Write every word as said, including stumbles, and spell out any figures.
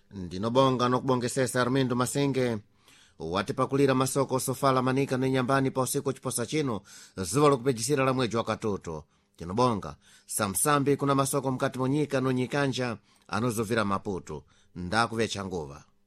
ndinobonga nokubongesesa Armindo Masenge watipakulira masoko sofala manika ni nyambani pa usiku chiposa chino zuwa lokupejisira la mweji wa katuto. Tinobonga samsambi kuna masoko mkati monyika no nyikanja anozovira Maputo ndakuvecha nguva.